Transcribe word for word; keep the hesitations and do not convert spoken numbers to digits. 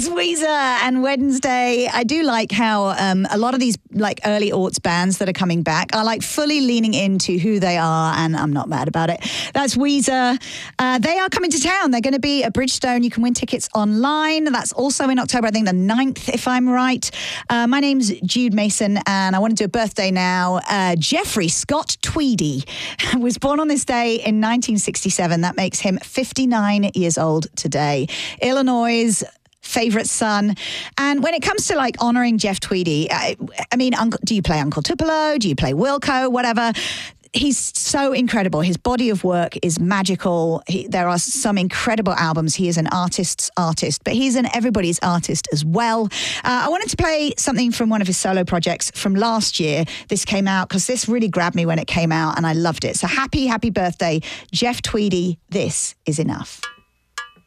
That's Weezer and Wednesday. I do like how um, a lot of these like early aughts bands that are coming back are like fully leaning into who they are, and I'm not mad about it. That's Weezer. Uh, they are coming to town. They're going to be at Bridgestone. You can win tickets online. That's also in October, I think the ninth, if I'm right. Uh, my name's Jude Mason, and I want to do a birthday now. Uh, Jeffrey Scott Tweedy was born on this day in nineteen sixty-seven. That makes him fifty-nine years old today. Illinois' favorite son. And when it comes to like honoring Jeff Tweedy, I, I mean, Uncle, do you play Uncle Tupelo? Do you play Wilco? Whatever. He's so incredible. His body of work is magical. He, there are some incredible albums. He is an artist's artist, but he's an everybody's artist as well. Uh, I wanted to play something from one of his solo projects from last year. This came out because this really grabbed me when it came out and I loved it. So happy, happy birthday, Jeff Tweedy. This is Enough.